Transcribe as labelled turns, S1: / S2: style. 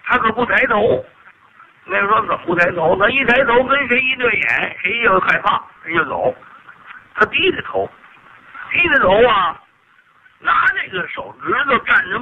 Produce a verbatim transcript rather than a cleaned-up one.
S1: 他可不抬头。那人说怎么不抬头？他一抬头跟谁一对眼，谁就害怕，谁就走。他低着头，低着头啊，拿这个手指头蘸着